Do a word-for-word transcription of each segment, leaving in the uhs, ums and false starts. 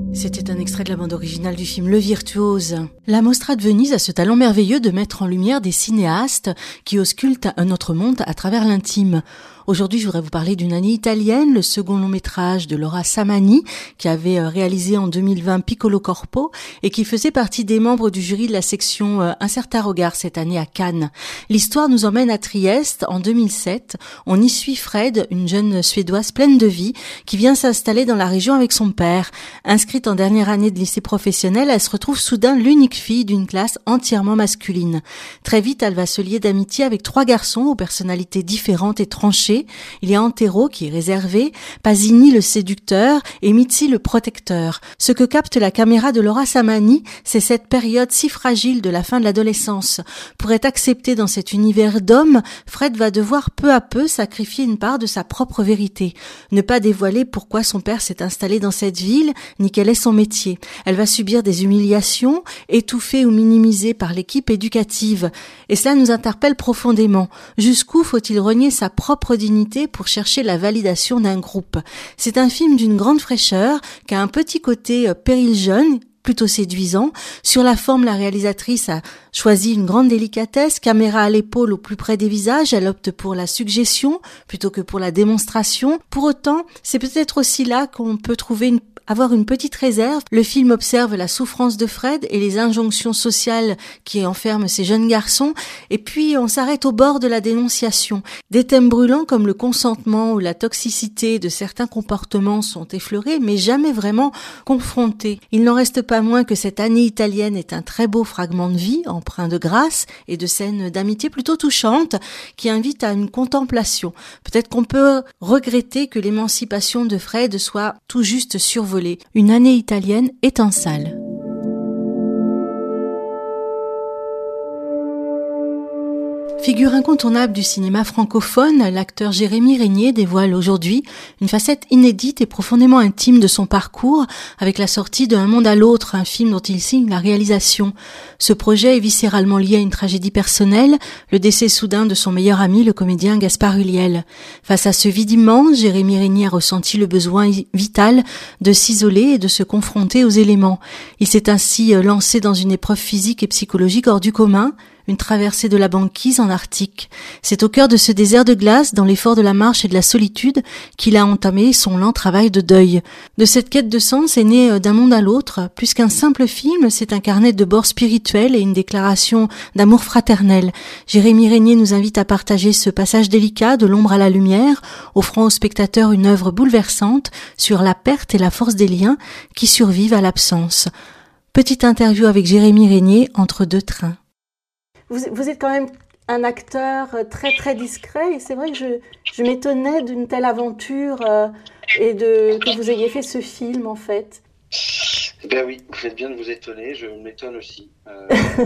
C'était un extrait de la bande originale du film Le Virtuose. La Mostra de Venise a ce talent merveilleux de mettre en lumière des cinéastes qui auscultent un autre monde à travers l'intime. Aujourd'hui, je voudrais vous parler d'une année italienne, le second long métrage de Laura Samani, qui avait réalisé en deux mille vingt Piccolo Corpo et qui faisait partie des membres du jury de la section Un certain regard cette année à Cannes. L'histoire nous emmène à Trieste en deux mille sept. On y suit Fred, une jeune Suédoise pleine de vie, qui vient s'installer dans la région avec son père. Inscrite en dernière année de lycée professionnel, elle se retrouve soudain l'unique fille d'une classe entièrement masculine. Très vite, elle va se lier d'amitié avec trois garçons aux personnalités différentes et tranchées. Il y a Antero qui est réservé, Pasini le séducteur et Mitzi le protecteur. Ce que capte la caméra de Laura Samani, c'est cette période si fragile de la fin de l'adolescence. Pour être accepté dans cet univers d'hommes, Fred va devoir peu à peu sacrifier une part de sa propre vérité. Ne pas dévoiler pourquoi son père s'est installé dans cette ville, ni quel est son métier. Elle va subir des humiliations, étouffée ou minimisée par l'équipe éducative. Et cela nous interpelle profondément. Jusqu'où faut-il renier sa propre dignité pour chercher la validation d'un groupe? C'est un film d'une grande fraîcheur, qui a un petit côté péril jeune, plutôt séduisant. Sur la forme, la réalisatrice a choisi une grande délicatesse, caméra à l'épaule au plus près des visages, elle opte pour la suggestion plutôt que pour la démonstration. Pour autant, c'est peut-être aussi là qu'on peut trouver une avoir une petite réserve. Le film observe la souffrance de Fred et les injonctions sociales qui enferment ces jeunes garçons, et puis on s'arrête au bord de la dénonciation. Des thèmes brûlants comme le consentement ou la toxicité de certains comportements sont effleurés, mais jamais vraiment confrontés. Il n'en reste pas moins que cette année italienne est un très beau fragment de vie, empreint de grâce et de scènes d'amitié plutôt touchantes, qui invitent à une contemplation. Peut-être qu'on peut regretter que l'émancipation de Fred soit tout juste survolée. Une année italienne est en salle. Figure incontournable du cinéma francophone, l'acteur Jérémy Régnier dévoile aujourd'hui une facette inédite et profondément intime de son parcours avec la sortie de Un monde à l'autre, un film dont il signe la réalisation. Ce projet est viscéralement lié à une tragédie personnelle, le décès soudain de son meilleur ami, le comédien Gaspard Ulliel. Face à ce vide immense, Jérémy Régnier a ressenti le besoin vital de s'isoler et de se confronter aux éléments. Il s'est ainsi lancé dans une épreuve physique et psychologique hors du commun, une traversée de la banquise en Arctique. C'est au cœur de ce désert de glace, dans l'effort de la marche et de la solitude, qu'il a entamé son lent travail de deuil. De cette quête de sens est né D'un monde à l'autre. Plus qu'un simple film, c'est un carnet de bord spirituel et une déclaration d'amour fraternel. Jérémy Régnier nous invite à partager ce passage délicat de l'ombre à la lumière, offrant au spectateur une œuvre bouleversante sur la perte et la force des liens qui survivent à l'absence. Petite interview avec Jérémy Régnier entre deux trains. Vous, vous êtes quand même un acteur très très discret et c'est vrai que je, je m'étonnais d'une telle aventure euh, et de, que vous ayez fait ce film en fait. Ben oui, vous faites bien de vous étonner, je m'étonne aussi. Euh,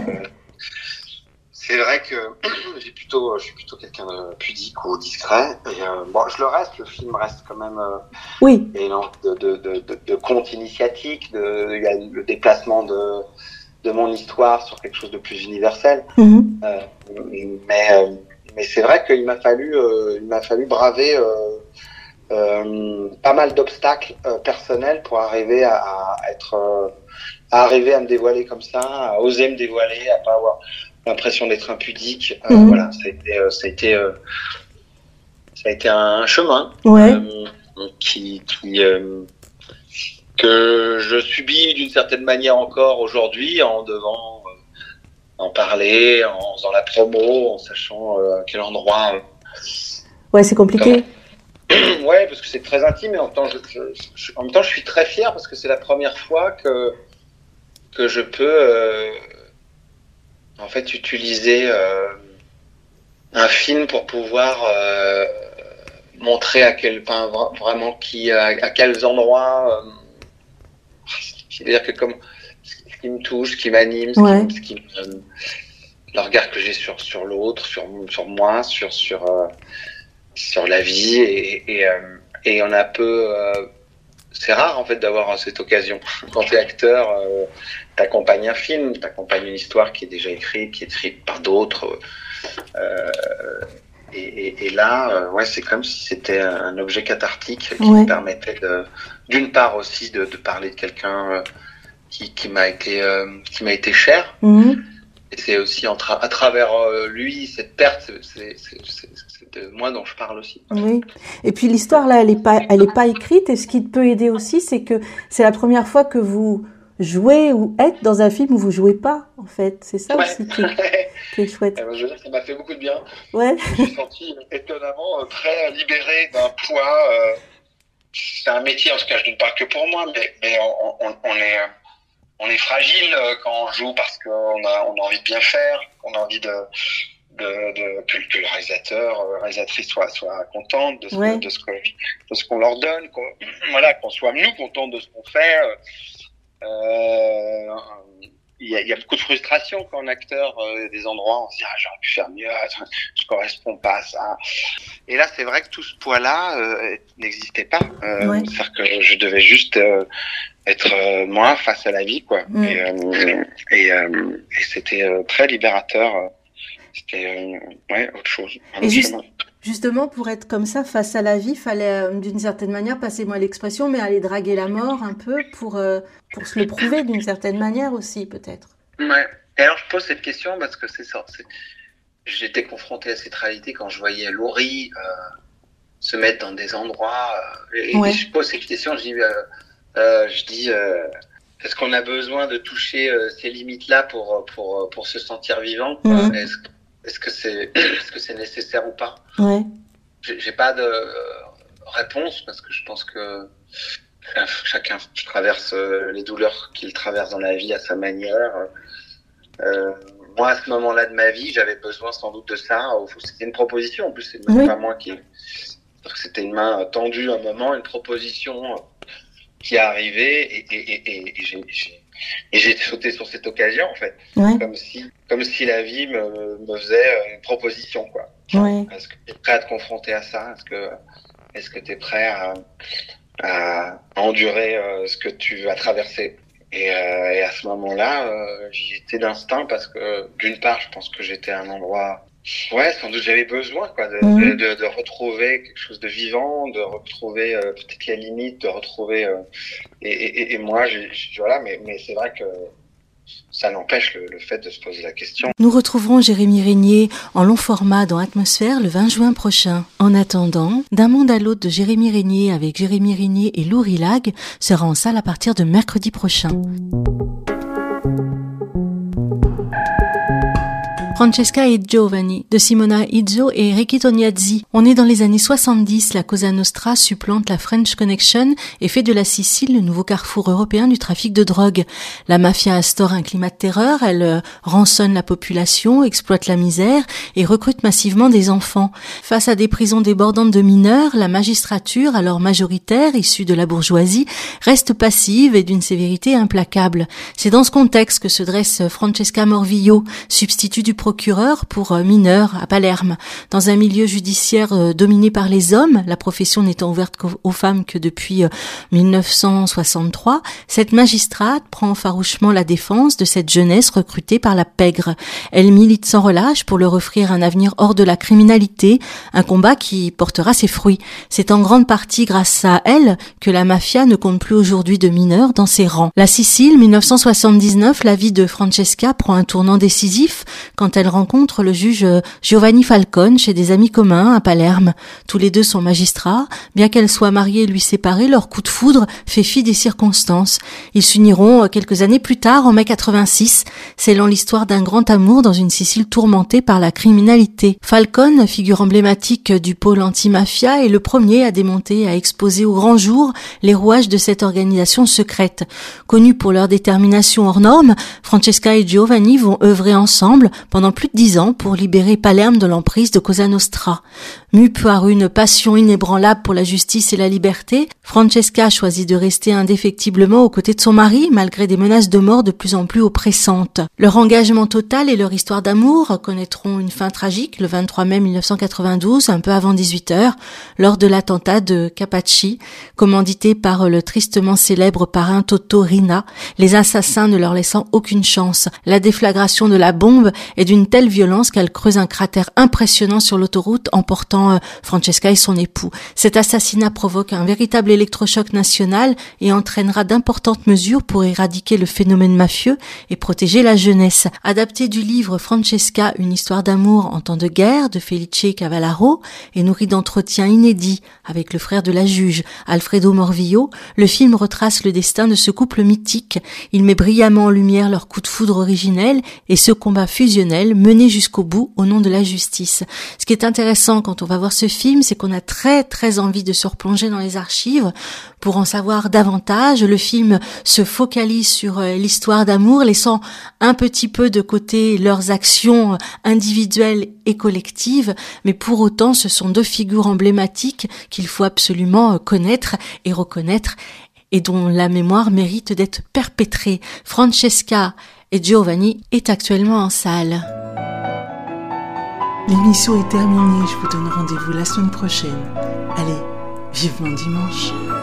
c'est vrai que j'ai plutôt, je suis plutôt quelqu'un de pudique ou discret. Et, euh, bon, je le reste, le film reste quand même euh, oui. de, de, de, de, de conte initiatique, de, il y a le déplacement de de mon histoire sur quelque chose de plus universel. Mmh. Euh, mais euh, mais c'est vrai qu'il m'a fallu euh, il m'a fallu braver euh, euh, pas mal d'obstacles euh, personnels pour arriver à, à être euh, à arriver à me dévoiler comme ça, à oser me dévoiler, à pas avoir l'impression d'être impudique. Euh, mmh. Voilà, ça a été euh, ça a été euh, ça a été un chemin ouais. euh, qui qui euh, que je subis d'une certaine manière encore aujourd'hui en devant euh, en parler, en faisant la promo, en sachant euh, à quel endroit. Euh, ouais, c'est compliqué. Comment... ouais, parce que c'est très intime et en même temps, je, je, je, en même temps, je suis très fier parce que c'est la première fois que que je peux euh, en fait utiliser euh, un film pour pouvoir euh, montrer à quel, enfin, vraiment qui, à, à quels endroits. Euh, C'est-à-dire que comme ce qui me touche, ce qui m'anime, ce ouais. qui, ce qui me, le regard que j'ai sur sur l'autre, sur sur moi, sur sur euh, sur la vie et et euh, et on a peu euh, c'est rare en fait d'avoir cette occasion. Quand t'es acteur, euh, t'accompagnes un film, t'accompagnes une histoire qui est déjà écrite, qui est écrite par d'autres. Euh, et, et, et là, euh, ouais, c'est comme si c'était un objet cathartique qui ouais. me permettait de, d'une part aussi de, de parler de quelqu'un euh, qui, qui m'a été, euh, qui m'a été cher. Mmh. Et c'est aussi en tra- à travers euh, lui, cette perte, c'est, c'est, c'est, c'est de moi dont je parle aussi. Oui. Et puis l'histoire là, elle est pas, elle est pas écrite. Et ce qui peut aider aussi, c'est que c'est la première fois que vous jouez ou êtes dans un film où vous jouez pas, en fait. C'est ça ouais. aussi qui est, qui est chouette. Je veux dire, ça m'a fait beaucoup de bien. Ouais. Je me suis senti étonnamment euh, très libéré d'un poids. Euh, c'est un métier, en tout cas, je ne parle que pour moi, mais, mais on, on, on est, on est fragile quand on joue parce qu'on a, on a envie de bien faire, on a envie de, de, de que, que le réalisateur, la réalisatrice soit, soit contente de ce, ouais. de ce que, de ce qu'on leur donne, qu'on, voilà, qu'on soit nous contents de ce qu'on fait. Euh, il y a, il y a beaucoup de frustration quand on est acteur, euh, des endroits où on se dit ah, j'aurais pu faire mieux, je correspond pas à ça. Et là, c'est vrai que tout ce poids-là euh, n'existait pas. Euh, ouais. C'est-à-dire que je devais juste euh, être euh, moi face à la vie, quoi. Mm. Et, euh, et, euh, et c'était euh, très libérateur. C'était euh, ouais autre chose. Et juste, justement, pour être comme ça face à la vie, fallait euh, d'une certaine manière, passez-moi l'expression, mais aller draguer la mort un peu pour euh, pour se le prouver d'une certaine manière aussi, peut-être. Ouais. Et alors je pose cette question parce que c'est ça. C'est... J'étais confronté à cette réalité quand je voyais Laurie euh, se mettre dans des endroits euh, et, ouais. et je pose cette question. Je dis, euh, euh, je dis, euh, est-ce qu'on a besoin de toucher euh, ces limites-là pour pour pour se sentir vivant? Mmh. Est-ce Est-ce que c'est, est-ce que c'est nécessaire ou pas? Ouais. J'ai, j'ai pas de euh, réponse parce que je pense que chacun traverse euh, les douleurs qu'il traverse dans la vie à sa manière. Euh, moi, à ce moment-là de ma vie, j'avais besoin sans doute de ça. C'était une proposition. En plus, c'est oui. pas moi qui. C'était une main tendue à un moment, une proposition qui est arrivée et, et, et, et, et j'ai, j'ai Et j'ai sauté sur cette occasion, en fait. Ouais. Comme si, comme si la vie me, me faisait une proposition, quoi. Ouais. Est-ce que tu es prêt à te confronter à ça? Est-ce que, est-ce que tu es prêt à, à endurer euh, ce que tu vas traverser? Et, euh, et à ce moment-là, euh, j'y étais d'instinct parce que, d'une part, je pense que j'étais à un endroit, ouais, sans doute j'avais besoin, quoi, de, mmh. de, de, de retrouver quelque chose de vivant, de retrouver euh, peut-être les limites, de retrouver, euh, et, et, et moi, j'ai, j'ai, voilà, mais, mais c'est vrai que ça n'empêche le, le fait de se poser la question. Nous retrouverons Jérémie Régnier en long format dans Atmosphère le vingt juin prochain. En attendant, D'un monde à l'autre de Jérémie Régnier avec Jérémie Régnier et Lou Rillag sera en salle à partir de mercredi prochain. Francesca e Giovanni de Simona Izzo et Ricky Tognazzi. On est dans les années soixante-dix, la Cosa Nostra supplante la French Connection et fait de la Sicile le nouveau carrefour européen du trafic de drogue. La mafia instaure un climat de terreur, elle euh, rançonne la population, exploite la misère et recrute massivement des enfants. Face à des prisons débordantes de mineurs, la magistrature, alors majoritaire, issue de la bourgeoisie, reste passive et d'une sévérité implacable. C'est dans ce contexte que se dresse Francesca Morvillo, substitut du procureur pour mineurs à Palerme. Dans un milieu judiciaire euh, dominé par les hommes, la profession n'étant ouverte aux femmes que depuis euh, dix-neuf cent soixante-trois, cette magistrate prend farouchement la défense de cette jeunesse recrutée par la pègre. Elle milite sans relâche pour leur offrir un avenir hors de la criminalité, un combat qui portera ses fruits. C'est en grande partie grâce à elle que la mafia ne compte plus aujourd'hui de mineurs dans ses rangs. La Sicile, dix-neuf cent soixante-dix-neuf, la vie de Francesca prend un tournant décisif quand elle rencontre le juge Giovanni Falcone chez des amis communs à Palerme. Tous les deux sont magistrats. Bien qu'elle soit mariée et lui séparée, leur coup de foudre fait fi des circonstances. Ils s'uniront quelques années plus tard, en mai quatre-vingt-six, scellant l'histoire d'un grand amour dans une Sicile tourmentée par la criminalité. Falcone, figure emblématique du pôle anti-mafia, est le premier à démonter et à exposer au grand jour les rouages de cette organisation secrète. Connus pour leur détermination hors norme, Francesca et Giovanni vont œuvrer ensemble pendant plus de dix ans pour libérer Palerme de l'emprise de Cosa Nostra. Mue par une passion inébranlable pour la justice et la liberté, Francesca choisit de rester indéfectiblement aux côtés de son mari, malgré des menaces de mort de plus en plus oppressantes. Leur engagement total et leur histoire d'amour connaîtront une fin tragique le vingt-trois mai mille neuf cent quatre-vingt-douze, un peu avant dix-huit heures, lors de l'attentat de Capaci, commandité par le tristement célèbre parrain Toto Riina, les assassins ne leur laissant aucune chance. La déflagration de la bombe est d'une telle violence qu'elle creuse un cratère impressionnant sur l'autoroute, emportant Francesca et son époux. Cet assassinat provoque un véritable électrochoc national et entraînera d'importantes mesures pour éradiquer le phénomène mafieux et protéger la jeunesse. Adapté du livre Francesca, une histoire d'amour en temps de guerre de Felice Cavallaro et nourri d'entretiens inédits avec le frère de la juge, Alfredo Morvillo, le film retrace le destin de ce couple mythique. Il met brillamment en lumière leur coup de foudre originel et ce combat fusionnel mené jusqu'au bout au nom de la justice. Ce qui est intéressant quand on va voir ce film, c'est qu'on a très très envie de se replonger dans les archives pour en savoir davantage. Le film se focalise sur l'histoire d'amour, laissant un petit peu de côté leurs actions individuelles et collectives, mais pour autant ce sont deux figures emblématiques qu'il faut absolument connaître et reconnaître et dont la mémoire mérite d'être perpétrée. Francesca et Giovanni est actuellement en salle. L'émission est terminée, je vous donne rendez-vous la semaine prochaine. Allez, vivement dimanche.